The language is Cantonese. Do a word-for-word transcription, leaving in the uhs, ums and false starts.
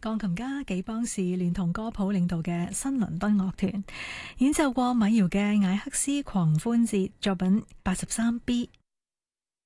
鋼琴家紀邦士聯同歌譜領導嘅新倫敦樂團演奏過米瑤嘅艾克斯狂歡節作品八十三 B。